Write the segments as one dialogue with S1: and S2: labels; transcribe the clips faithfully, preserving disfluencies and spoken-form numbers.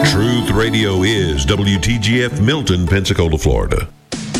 S1: Truth Radio is W T G F Milton, Pensacola, Florida.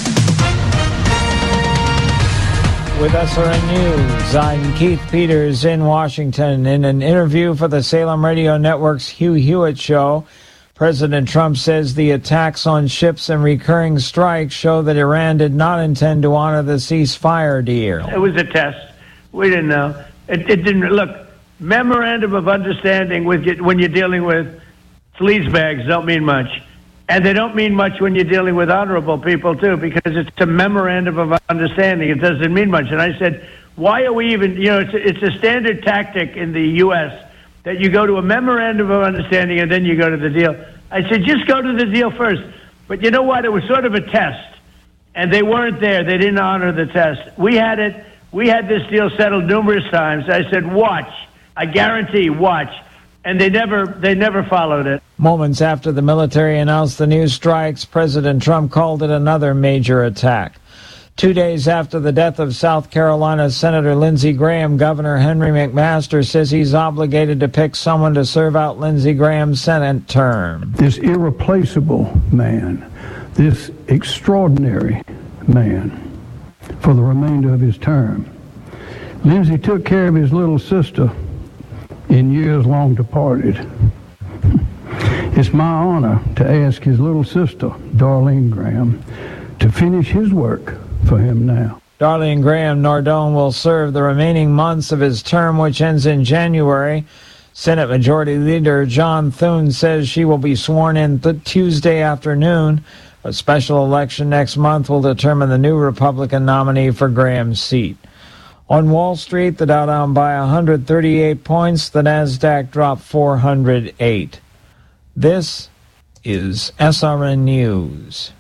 S2: With S R N News, I'm Keith Peters in Washington. In an interview for the Salem Radio Network's Hugh Hewitt Show, President Trump says the attacks on ships and recurring strikes show that Iran did not intend to honor the ceasefire deal.
S3: It was a test. We didn't know. It, it didn't. Look, memorandum of understanding with you, when you're dealing with sleazebags don't mean much. And they don't mean much when you're dealing with honorable people, too, because it's a memorandum of understanding. It doesn't mean much. And I said, why are we even, you know, it's a, it's a standard tactic in the U S that you go to a memorandum of understanding and then you go to the deal. I said, just go to the deal first. But you know what? It was sort of a test. And they weren't there. They didn't honor the test. We had it. We had this deal settled numerous times. I said, watch. I guarantee, watch. And they never they never followed it.
S2: Moments after the military announced the new strikes, President Trump called it another major attack. Two days after the death of South Carolina Senator Lindsey Graham, Governor Henry McMaster says he's obligated to pick someone to serve out Lindsey Graham's Senate term.
S4: This irreplaceable man, this extraordinary man for the remainder of his term. Lindsey took care of his little sister in years long departed. It's my honor to ask his little sister, Darlene Graham, to finish his work for him now.
S2: Darlene Graham Nardone will serve the remaining months of his term, which ends in January. Senate Majority Leader John Thune says she will be sworn in th- Tuesday afternoon. A special election next month will determine the new Republican nominee for Graham's seat. On Wall Street, the Dow down by one hundred thirty-eight points. The Nasdaq dropped four hundred eight. This is S R N News.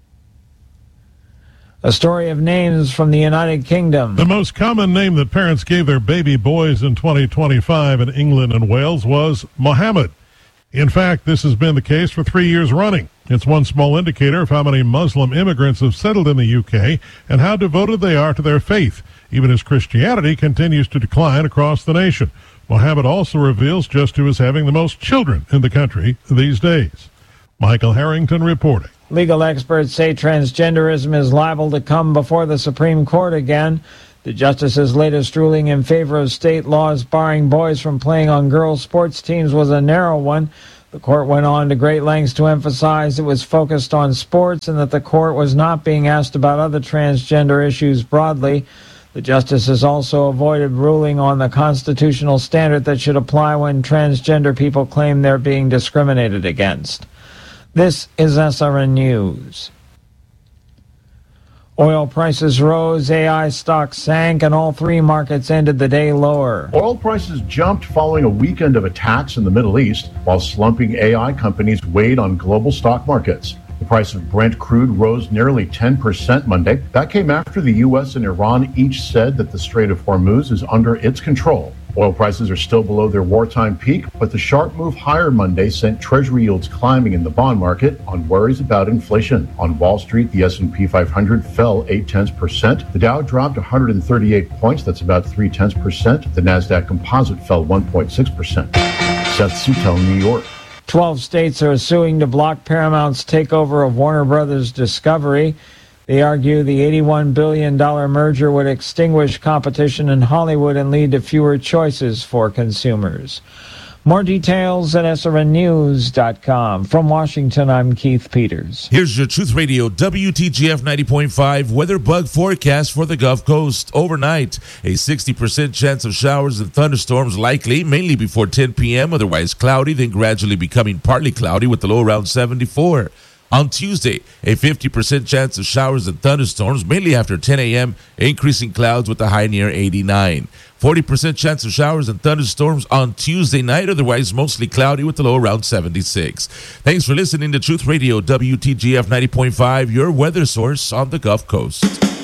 S2: A story of names from the United Kingdom.
S5: The most common name that parents gave their baby boys in twenty twenty-five in England and Wales was Mohammed. In fact, this has been the case for three years running. It's one small indicator of how many Muslim immigrants have settled in the U K and how devoted they are to their faith, even as Christianity continues to decline across the nation. Mohammed also reveals just who is having the most children in the country these days. Michael Harrington reporting.
S2: Legal experts say transgenderism is liable to come before the Supreme Court again. The justice's latest ruling in favor of state laws barring boys from playing on girls' sports teams was a narrow one. The court went on to great lengths to emphasize it was focused on sports and that the court was not being asked about other transgender issues broadly. The justices also avoided ruling on the constitutional standard that should apply when transgender people claim they're being discriminated against. This is S R N News. Oil prices rose, A I stocks sank, and all three markets ended the day lower.
S6: Oil prices jumped following a weekend of attacks in the Middle East, while slumping A I companies weighed on global stock markets. The price of Brent crude rose nearly ten percent Monday. That came after the U S and Iran each said that the Strait of Hormuz is under its control. Oil prices are still below their wartime peak, but the sharp move higher Monday sent Treasury yields climbing in the bond market on worries about inflation. On Wall Street, the S and P five hundred fell eight tenths percent. The Dow dropped one hundred thirty-eight points. That's about three tenths percent. The Nasdaq Composite fell one point six percent. Seth Sutel, New York.
S2: Twelve states are suing to block Paramount's takeover of Warner Brothers Discovery. They argue the eighty-one billion dollars merger would extinguish competition in Hollywood and lead to fewer choices for consumers. More details at S R N news dot com. From Washington, I'm Keith Peters.
S7: Here's your Truth Radio W T G F ninety point five weather bug forecast for the Gulf Coast. Overnight, a sixty percent chance of showers and thunderstorms likely, mainly before ten p.m., otherwise cloudy, then gradually becoming partly cloudy with the low around seventy-four. On Tuesday, a fifty percent chance of showers and thunderstorms, mainly after ten a.m., increasing clouds with a high near eighty-nine. forty percent chance of showers and thunderstorms on Tuesday night, otherwise mostly cloudy with the low around seventy-six. Thanks for listening to Truth Radio W T G F ninety point five, your weather source on the Gulf Coast.